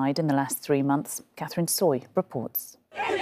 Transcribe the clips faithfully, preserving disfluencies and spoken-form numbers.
died in the last three months. Catherine Soy reports.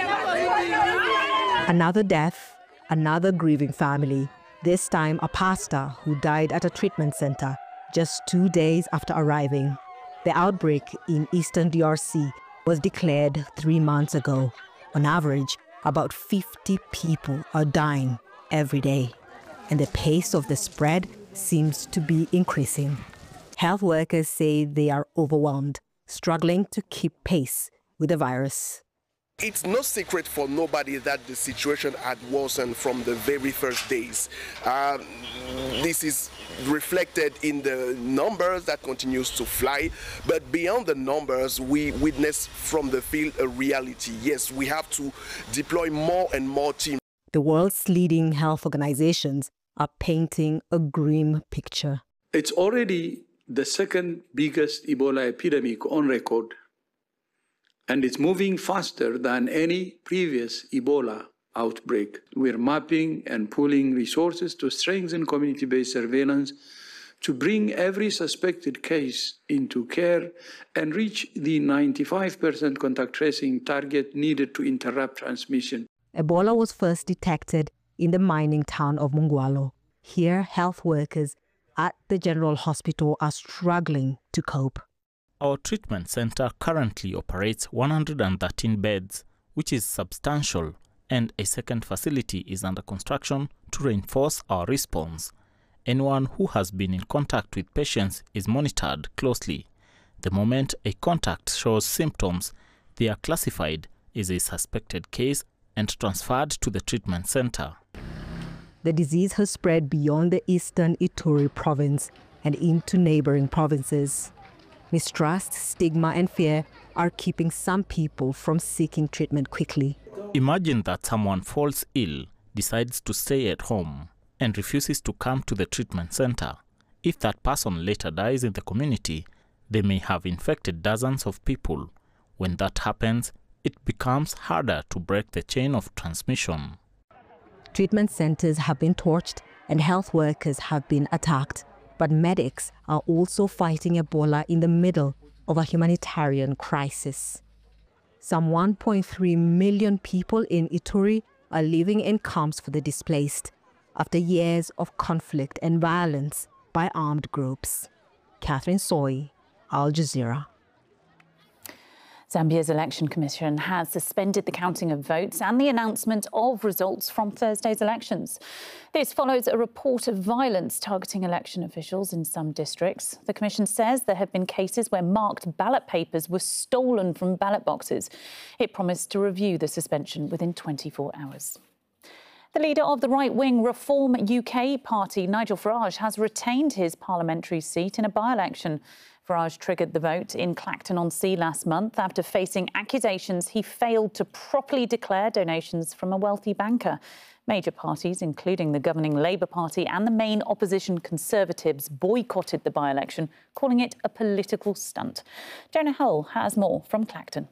Another death, another grieving family. This time a pastor who died at a treatment center just two days after arriving. The outbreak in eastern D R C was declared three months ago. On average, about fifty people are dying every day, and the pace of the spread seems to be increasing. Health workers say they are overwhelmed, struggling to keep pace with the virus. It's no secret for nobody that the situation had worsened from the very first days. Uh, this is reflected in the numbers that continues to fly, but beyond the numbers, we witness from the field a reality. Yes, we have to deploy more and more teams. The world's leading health organizations are painting a grim picture. It's already the second biggest Ebola epidemic on record, and it's moving faster than any previous Ebola outbreak. We're mapping and pooling resources to strengthen community-based surveillance, to bring every suspected case into care and reach the ninety-five percent contact tracing target needed to interrupt transmission. Ebola was first detected in the mining town of Mungwalo. Here, health workers at the General Hospital are struggling to cope. Our treatment center currently operates one hundred thirteen beds, which is substantial, and a second facility is under construction to reinforce our response. Anyone who has been in contact with patients is monitored closely. The moment a contact shows symptoms, they are classified as a suspected case and transferred to the treatment center. The disease has spread beyond the eastern Ituri province and into neighboring provinces. Mistrust, stigma, and fear are keeping some people from seeking treatment quickly. Imagine that someone falls ill, decides to stay at home, and refuses to come to the treatment center. If that person later dies in the community, they may have infected dozens of people. When that happens, it becomes harder to break the chain of transmission. Treatment centers have been torched and health workers have been attacked. But medics are also fighting Ebola in the middle of a humanitarian crisis. Some one point three million people in Ituri are living in camps for the displaced after years of conflict and violence by armed groups. Catherine Soy, Al Jazeera. Zambia's election commission has suspended the counting of votes and the announcement of results from Thursday's elections. This follows a report of violence targeting election officials in some districts. The commission says there have been cases where marked ballot papers were stolen from ballot boxes. It promised to review the suspension within twenty-four hours. The leader of the right-wing Reform U K party, Nigel Farage, has retained his parliamentary seat in a by-election. Farage triggered the vote in Clacton-on-Sea last month after facing accusations he failed to properly declare donations from a wealthy banker. Major parties, including the governing Labour Party and the main opposition Conservatives, boycotted the by-election, calling it a political stunt. Jonah Hull has more from Clacton.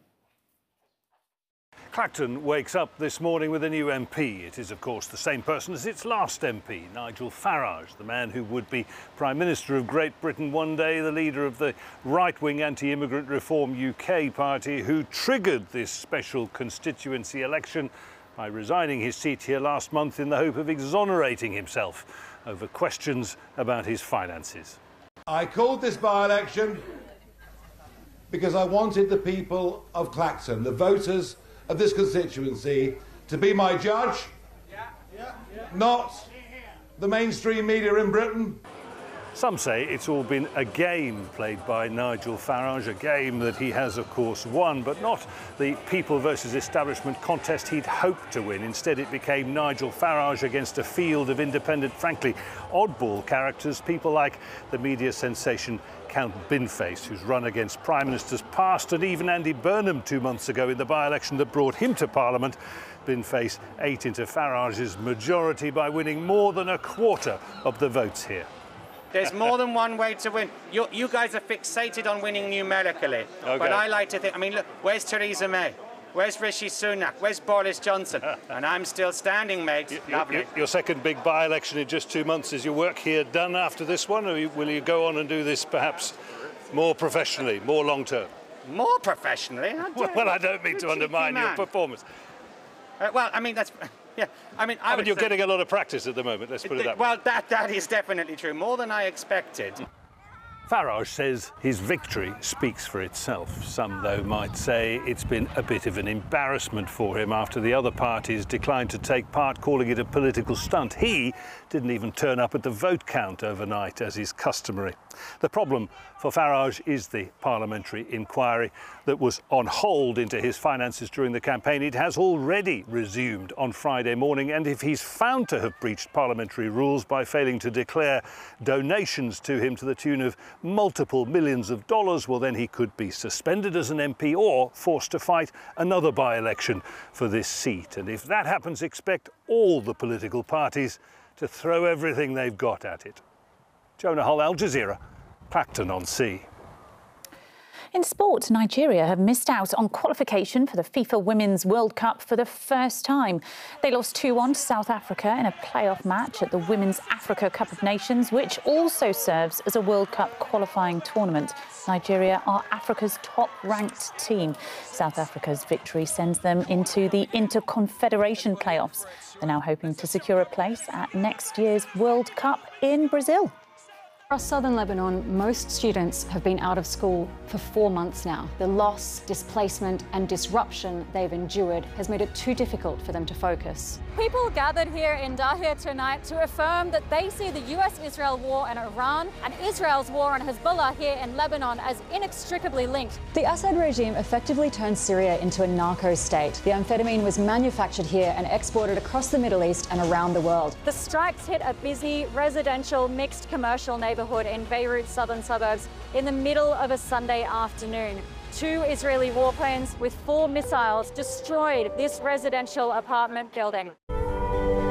Clacton wakes up this morning with a new M P. It is, of course, the same person as its last M P, Nigel Farage, the man who would be Prime Minister of Great Britain one day, the leader of the right-wing anti-immigrant Reform U K party, who triggered this special constituency election by resigning his seat here last month in the hope of exonerating himself over questions about his finances. I called this by-election because I wanted the people of Clacton, the voters of this constituency, to be my judge, yeah, yeah, yeah. Not the mainstream media in Britain. Some say it's all been a game played by Nigel Farage, a game that he has, of course, won, but not the people versus establishment contest he'd hoped to win. Instead, it became Nigel Farage against a field of independent, frankly, oddball characters, people like the media sensation Count Binface, who's run against Prime Ministers past, and even Andy Burnham two months ago in the by-election that brought him to Parliament. Binface ate into Farage's majority by winning more than a quarter of the votes here. There's more than one way to win. You, you guys are fixated on winning numerically. Okay. But I like to think, I mean, look, where's Theresa May? Where's Rishi Sunak? Where's Boris Johnson? And I'm still standing, mate. You, Lovely. You, your second big by-election in just two months. Is your work here done after this one, or will you go on and do this perhaps more professionally, more long-term? More professionally? Well, well, I don't mean to undermine your performance. Uh, well, I mean, that's... Yeah, I mean, I, I mean, you're say, getting a lot of practice at the moment, let's put it that way. Well, that, that is definitely true, more than I expected. Farage says his victory speaks for itself. Some, though, might say it's been a bit of an embarrassment for him after the other parties declined to take part, calling it a political stunt. He didn't even turn up at the vote count overnight, as is customary. The problem for Farage is the parliamentary inquiry that was on hold into his finances during the campaign. It has already resumed on Friday morning, and if he's found to have breached parliamentary rules by failing to declare donations to him to the tune of multiple millions of dollars, well, then he could be suspended as an M P or forced to fight another by-election for this seat. And if that happens, expect all the political parties to throw everything they've got at it. Jonah Hull, Al Jazeera, Clacton-on-Sea. In sport, Nigeria have missed out on qualification for the FIFA Women's World Cup for the first time. They lost two one to South Africa in a playoff match at the Women's Africa Cup of Nations, which also serves as a World Cup qualifying tournament. Nigeria are Africa's top-ranked team. South Africa's victory sends them into the Interconfederation playoffs. They're now hoping to secure a place at next year's World Cup in Brazil. Across southern Lebanon, most students have been out of school for four months now. The loss, displacement and disruption they've endured has made it too difficult for them to focus. People gathered here in Dahir tonight to affirm that they see the U S Israel war in Iran and Israel's war on Hezbollah here in Lebanon as inextricably linked. The Assad regime effectively turned Syria into a narco state. The amphetamine was manufactured here and exported across the Middle East and around the world. The strikes hit a busy residential mixed commercial neighborhood in Beirut's southern suburbs in the middle of a Sunday afternoon. Two Israeli warplanes with four missiles destroyed this residential apartment building.